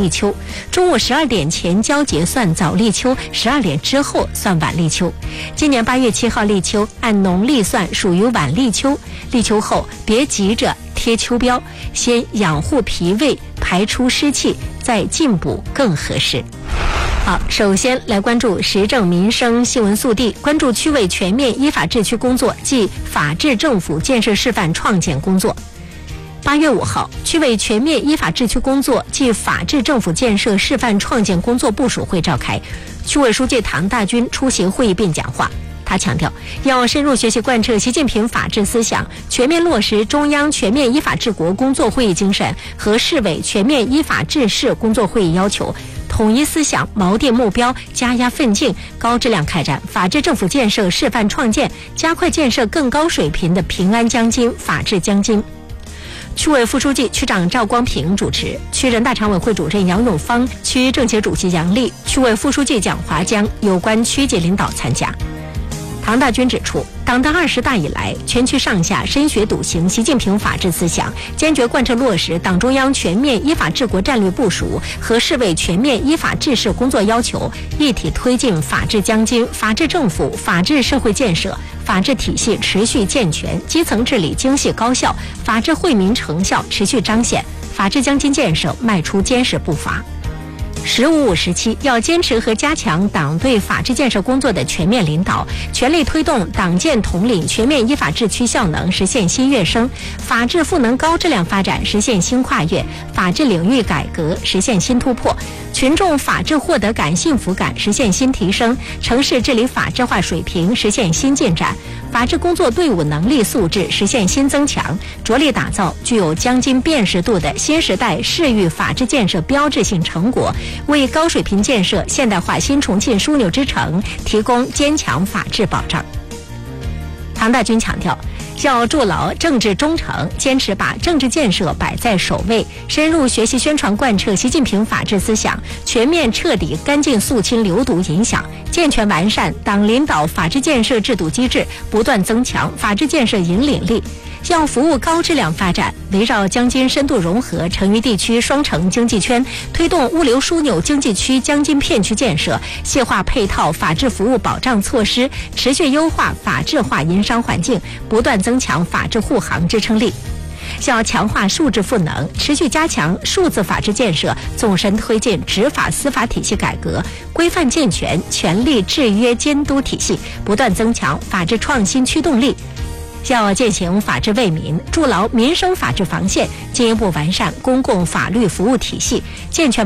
立秋，中午12点前交结算早立秋，12点之后算晚立秋。今年8月7号立秋，按农历算属于晚立秋。立秋后别急着贴秋膘，先养护脾胃，排出湿气，再进补更合适。好，首先来关注时政民生新闻速递，关注区委全面依法治区工作暨法治政府建设示范创建工作。8月5号，区委全面依法治区工作暨法治政府建设示范创建工作部署会召开，区委书记唐大军出席会议并讲话。他强调，要深入学习贯彻习近平法治思想，全面落实中央全面依法治国工作会议精神和市委全面依法治市工作会议要求，统一思想，锚定目标，加压奋进，高质量开展法治政府建设示范创建，加快建设更高水平的平安江津、法治江津。区委副书记、区长赵光平主持，区人大常委会主任杨永芳、区政协主席杨丽、区委副书记蒋华江有关区级领导参加。唐大军指出，党的20大以来，全区上下深学笃行习近平法治思想，坚决贯彻落实党中央全面依法治国战略部署和市委全面依法治市工作要求，一体推进法治江津、法治政府、法治社会建设，法治体系持续健全，基层治理精细高效，法治惠民成效持续彰显，法治江津建设迈出坚实步伐。15-5时期，要坚持和加强党对法治建设工作的全面领导，全力推动党建统领全面依法治区效能实现新跃升，法治赋能高质量发展实现新跨越，法治领域改革实现新突破，群众法治获得感、幸福感实现新提升，城市治理法治化水平实现新进展，法治工作队伍能力素质实现新增强，着力打造具有江津辨识度的新时代市域法治建设标志性成果，为高水平建设现代化新重庆枢纽之城提供坚强法治保障。唐大军强调，要筑牢政治忠诚，坚持把政治建设摆在首位，深入学习宣传贯彻习近平法治思想，全面彻底干净肃清流毒影响，健全完善党领导法治建设制度机制，不断增强法治建设引领力。要服务高质量发展，围绕江津深度融合成渝地区双城经济圈，推动物流枢纽经济区江津片区建设，细化配套法治服务保障措施，持续优化法治化营商环境，不断增强法治护航支撑力。要强化数字赋能，持续加强数字法治建设，纵深推进执法司法体系改革，规范健全权力制约监督体系，不断增强法治创新驱动力。要践行法治为民，筑牢民生法治防线，进一步完善公共法律服务体系，健全